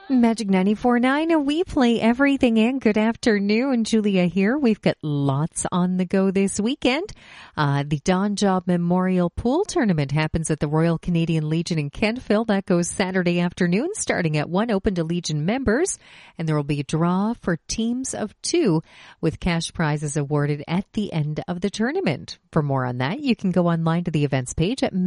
Magic 94.9, we play everything in. Good afternoon, Julia here. We've got lots on the go this weekend. The Don Job Memorial Pool Tournament happens at the Royal Canadian Legion in Kentville. That goes Saturday afternoon, starting at 1, open to Legion members. And there will be a draw for teams of 2 with cash prizes awarded at the end of the tournament. For more on that, you can go online to the events page at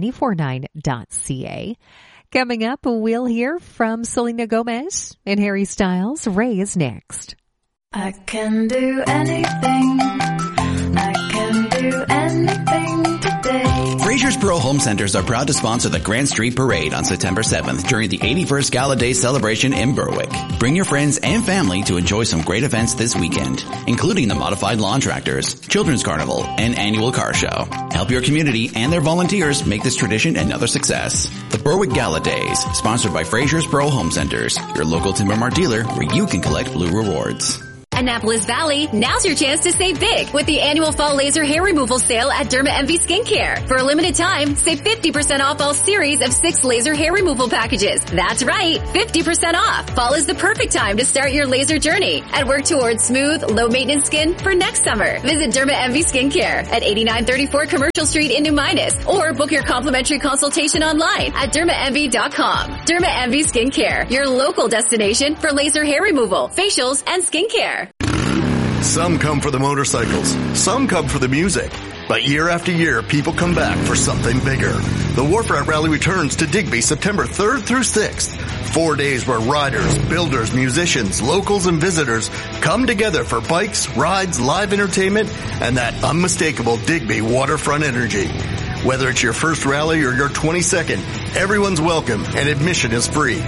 magic949.ca. Coming up, we'll hear from Selena Gomez and Harry Styles. Ray is next. I can do anything. I can do anything today. Frasersboro Home Centers are proud to sponsor the Grant Street Parade on September 7th during the 81st Gala Day celebration in Berwick. Bring your friends and family to enjoy some great events this weekend, including the Modified Lawn Tractors, Children's Carnival, and Annual Car Show. Help your community and their volunteers make this tradition another success. The Berwick Gala Days, sponsored by Frasersboro Home Centers, your local Timber Mart dealer where you can collect Blue Rewards. Annapolis Valley, now's your chance to save big with the annual fall laser hair removal sale at Derma Envy Skincare. For a limited time, save 50% off all series of 6 laser hair removal packages. That's right, 50% off. Fall is the perfect time to start your laser journey and work towards smooth, low-maintenance skin for next summer. Visit Derma Envy Skincare at 8934 Commercial Street in New Minas, or book your complimentary consultation online at dermaenvy.com. Derma Envy Skincare, your local destination for laser hair removal, facials, and skincare. Some come for the motorcycles, some come for the music. But year after year, people come back for something bigger. The Wharf Rat Rally returns to Digby September 3rd through 6th. 4 days where riders, builders, musicians, locals, and visitors come together for bikes, rides, live entertainment, and that unmistakable Digby waterfront energy. Whether it's your first rally or your 22nd, everyone's welcome and admission is free.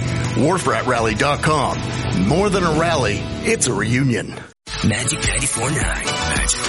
WharfRatRally.com. More than a rally, it's a reunion. Magic 94.9. Magic